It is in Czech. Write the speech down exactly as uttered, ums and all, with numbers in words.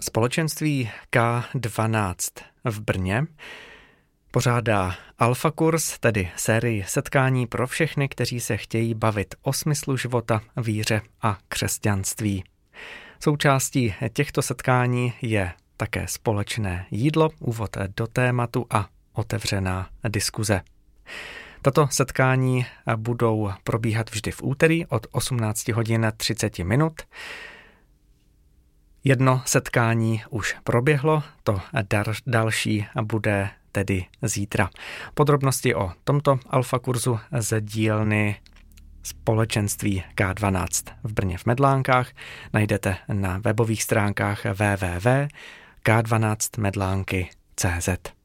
Společenství K dvanáct v Brně pořádá Alfa Kurs, tedy sérii setkání pro všechny, kteří se chtějí bavit o smyslu života, víře a křesťanství. Součástí těchto setkání je také společné jídlo, úvod do tématu a otevřená diskuze. Tato setkání budou probíhat vždy v úterý od osmnáct hodin třicet minut. Jedno setkání už proběhlo, to další bude tedy zítra. Podrobnosti o tomto Alfa kurzu z dílny Společenství K dvanáct v Brně v Medlánkách najdete na webových stránkách w w w tečka k dvanáct medlánky tečka cé zet.